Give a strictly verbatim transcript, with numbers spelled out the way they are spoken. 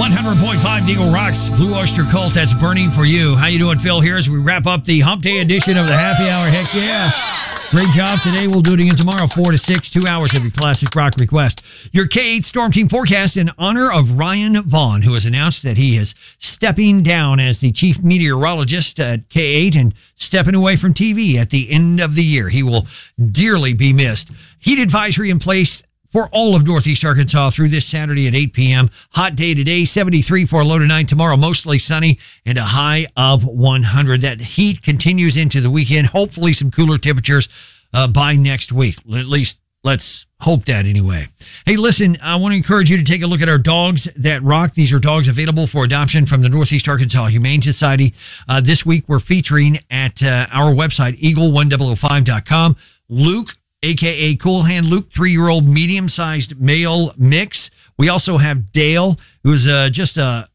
one hundred point five Eagle Rocks, Blue Oyster Cult, that's Burning for You. How you doing, Phil? Here as we wrap up the Hump Day edition of the Happy Hour. Heck yeah. Great job today. We'll do it again tomorrow, four to six, two hours of your classic rock request. Your K eight Storm Team forecast in honor of Ryan Vaughn, who has announced that he is stepping down as the chief meteorologist at K eight and stepping away from T V at the end of the year. He will dearly be missed. Heat advisory in place for all of Northeast Arkansas through this Saturday at eight p.m. Hot day today, seventy-three for a low tonight. Tomorrow, mostly sunny and a high of one hundred. That heat continues into the weekend. Hopefully some cooler temperatures uh, by next week. At least let's hope that anyway. Hey, listen, I want to encourage you to take a look at our Dogs That Rock. These are dogs available for adoption from the Northeast Arkansas Humane Society. Uh, this week, we're featuring at uh, our website, eagle one thousand five dot com, Luke, a k a. Cool Hand Luke, three-year-old medium-sized male mix. We also have Dale, who's uh, just a